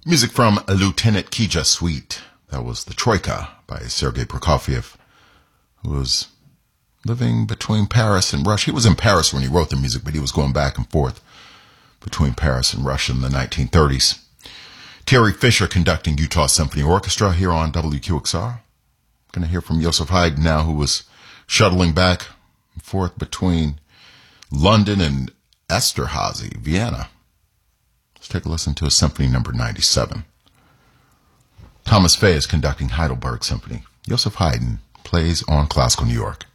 Music from Lieutenant Kija Suite. That was The Troika by Sergei Prokofiev, who was living between Paris and Russia. He was in Paris when he wrote the music, but he was going back and forth between Paris and Russia in the 1930s. Terry Fisher conducting Utah Symphony Orchestra here on WQXR. Going to hear from Joseph Haydn now, who was shuttling back and forth between London and Esterhazy, Vienna. Let's take a listen to his Symphony number 97. Thomas Fay is conducting Heidelberg Symphony. Joseph Haydn plays on Classical New York.